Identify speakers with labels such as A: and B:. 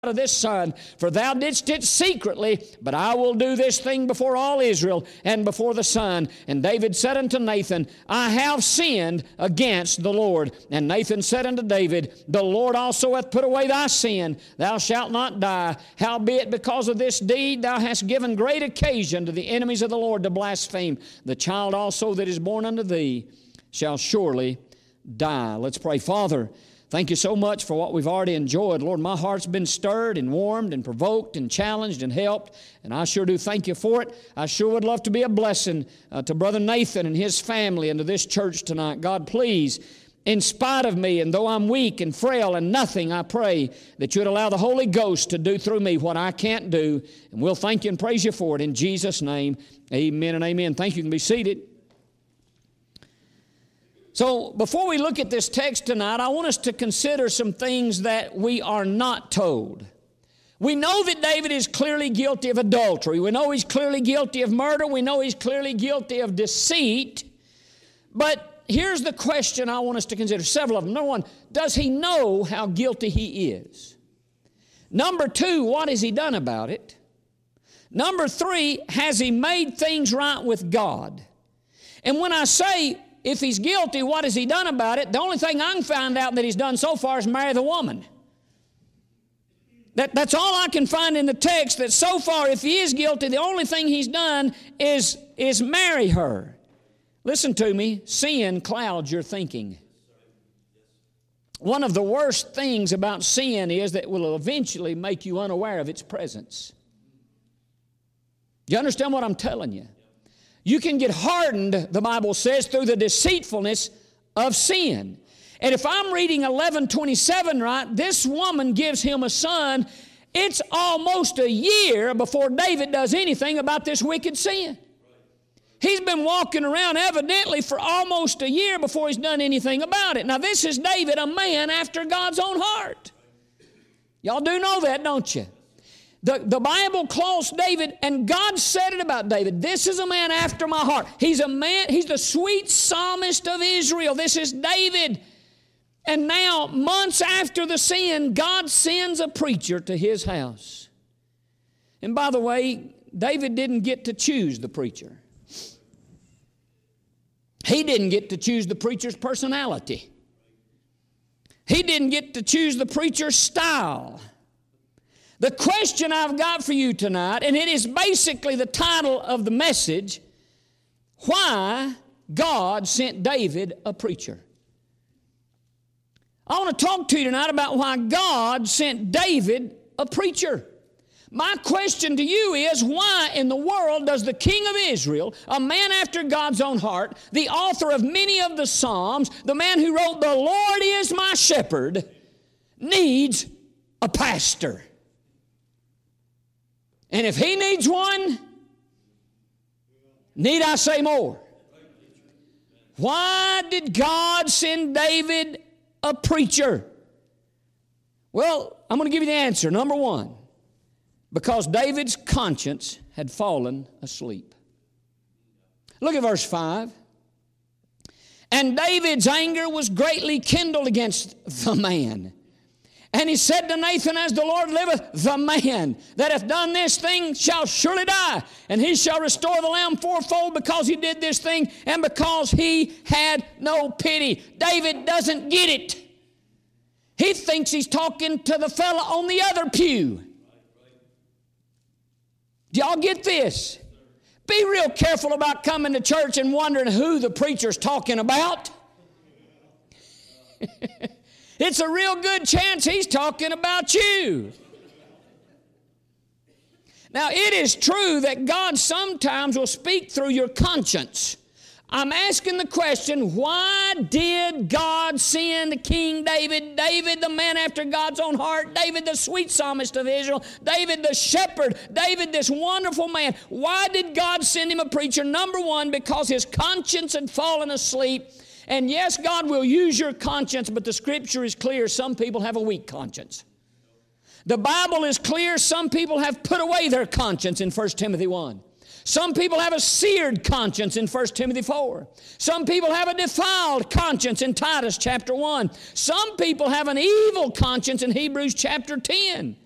A: of this son, for thou didst it secretly, but I will do this thing before all Israel and before the sun. And David said unto Nathan, I have sinned against the Lord. And Nathan said unto David, the Lord also hath put away thy sin. Thou shalt not die. Howbeit because of this deed thou hast given great occasion to the enemies of the Lord to blaspheme. The child also that is born unto thee shall surely die. Let's pray. Father, thank you so much for what we've already enjoyed. Lord, my heart's been stirred and warmed and provoked and challenged and helped, and I sure do thank you for it. I sure would love to be a blessing to Brother Nathan and his family and to this church tonight. God, please, in spite of me, and though I'm weak and frail and nothing, I pray that you'd allow the Holy Ghost to do through me what I can't do, and we'll thank you and praise you for it. In Jesus' name, amen and amen. Thank you. You can be seated. So before we look at this text tonight, I want us to consider some things that we are not told. We know that David is clearly guilty of adultery. We know he's clearly guilty of murder. We know he's clearly guilty of deceit. But here's the question I want us to consider, several of them. Number one, does he know how guilty he is? Number two, what has he done about it? Number three, has he made things right with God? And when I say if he's guilty, what has he done about it? The only thing I can find out that he's done so far is marry the woman. That's all I can find in the text, that so far, if he is guilty, the only thing he's done is marry her. Listen to me, sin clouds your thinking. One of the worst things about sin is that it will eventually make you unaware of its presence. Do you understand what I'm telling you? You can get hardened, the Bible says, through the deceitfulness of sin. And if I'm reading 11:27 right, this woman gives him a son. It's almost a year before David does anything about this wicked sin. He's been walking around evidently for almost a year before he's done anything about it. Now this is David, a man after God's own heart. Y'all do know that, don't you? The Bible calls David, and God said it about David, this is a man after my heart. He's a man, he's the sweet psalmist of Israel. This is David. And now, months after the sin, God sends a preacher to his house. And by the way, David didn't get to choose the preacher. He didn't get to choose the preacher's personality. He didn't get to choose the preacher's style. The question I've got for you tonight, and it is basically the title of the message, why God sent David a preacher. I want to talk to you tonight about why God sent David a preacher. My question to you is, why in the world does the king of Israel, a man after God's own heart, the author of many of the Psalms, the man who wrote, "The Lord is my shepherd," needs a pastor? And if he needs one, need I say more? Why did God send David a preacher? Well, I'm going to give you the answer. Number one, because David's conscience had fallen asleep. Look at verse 5. And David's anger was greatly kindled against the man. And he said to Nathan, as the Lord liveth, the man that hath done this thing shall surely die, and he shall restore the lamb fourfold because he did this thing and because he had no pity. David doesn't get it. He thinks he's talking to the fella on the other pew. Do y'all get this? Be real careful about coming to church and wondering who the preacher's talking about. It's a real good chance he's talking about you. Now, it is true that God sometimes will speak through your conscience. I'm asking the question, why did God send King David, David the man after God's own heart, David the sweet psalmist of Israel, David the shepherd, David this wonderful man? Why did God send him a preacher? Number one, because his conscience had fallen asleep. And yes, God will use your conscience, but the Scripture is clear. Some people have a weak conscience. The Bible is clear. Some people have put away their conscience in 1 Timothy 1. Some people have a seared conscience in 1 Timothy 4. Some people have a defiled conscience in Titus chapter 1. Some people have an evil conscience in Hebrews chapter 10.